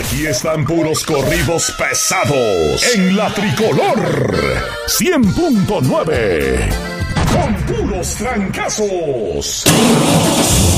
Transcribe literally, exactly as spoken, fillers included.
Aquí están puros corridos pesados en la Tricolor cien punto nueve. Con puros trancazos.